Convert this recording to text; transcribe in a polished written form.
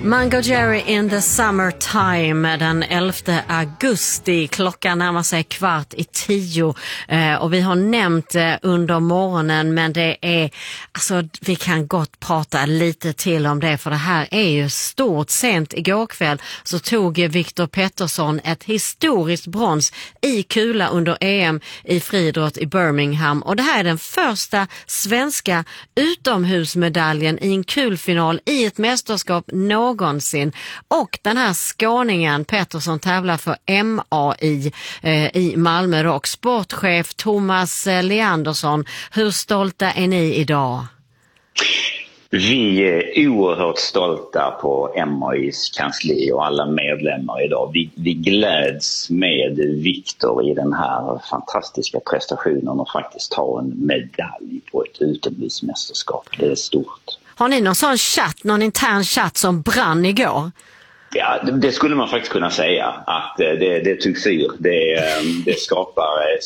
Mango Jerry in the Summertime den 11 augusti. Klockan närmar sig 9:15 och vi har nämnt under morgonen, men det är, alltså vi kan gott prata lite till om det, för det här är ju stort. Sent igår kväll så tog Viktor Pettersson ett historiskt brons i kula under EM i friidrott i Birmingham, och det här är den första svenska utomhusmedaljen i en kulfinal i ett mästerskap någonsin. Och den här skåningen Pettersson tävlar för MAI i Malmö Rock. Sportchef Thomas Leandersson, hur stolta är ni idag? Vi är oerhört stolta på MAIs kansli och alla medlemmar idag. Vi gläds med Viktor i den här fantastiska prestationen och faktiskt ta en medalj på ett utomhusmästerskap. Det är stort. Har ni någon sån chatt, någon intern chatt som brann igår? Ja, det skulle man faktiskt kunna säga, att det tog fyr. Det skapar